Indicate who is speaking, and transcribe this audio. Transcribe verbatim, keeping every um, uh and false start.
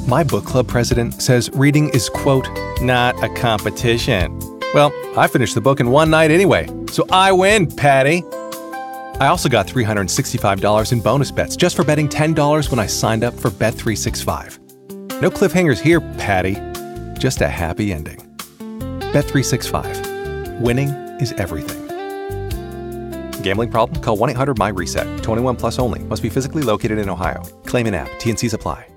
Speaker 1: My book club president says reading is, quote, not a competition. Well, I finished the book in one night anyway, so I win, Patty. I also got three hundred sixty-five dollars in bonus bets just for betting ten dollars when I signed up for Bet three sixty-five. No cliffhangers here, Patty. Just a happy ending. Bet three sixty-five. Winning is everything. Gambling problem? Call one eight hundred M Y RESET. twenty-one plus only. Must be physically located in Ohio. Claim in app. T N Cs apply.